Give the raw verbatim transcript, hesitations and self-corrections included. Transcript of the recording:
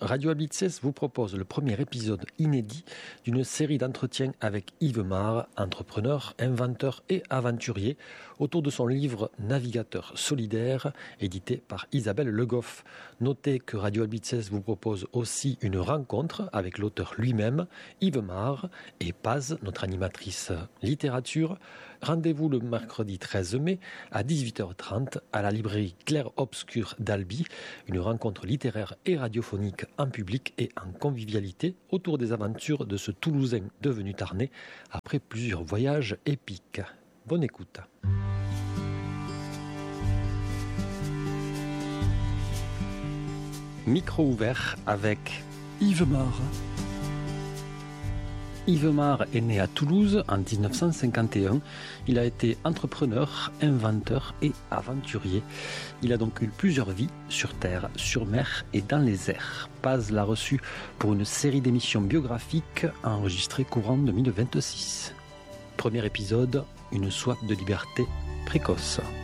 Radio Ablitz vous propose le premier épisode inédit d'une série d'entretiens avec Yves Marre, entrepreneur, inventeur et aventurier, autour de son livre Navigateur solidaire, édité par Isabelle Le Goff. Notez que Radio Ablitz vous propose aussi une rencontre avec l'auteur lui-même, Yves Marre, et Paz, notre animatrice littérature. Rendez-vous le mercredi treize mai à dix-huit heures trente à la librairie Clair Obscur d'Albi, une rencontre littéraire et radiophonique en public et en convivialité autour des aventures de ce Toulousain devenu Tarnais après plusieurs voyages épiques. Bonne écoute. Micro ouvert avec Yves Marre. Yves Marre est né à Toulouse en dix-neuf cent cinquante et un. Il a été entrepreneur, inventeur et aventurier. Il a donc eu plusieurs vies sur terre, sur mer et dans les airs. Paz l'a reçu pour une série d'émissions biographiques enregistrées courant deux mille vingt-six. Premier épisode, une soif de liberté précoce.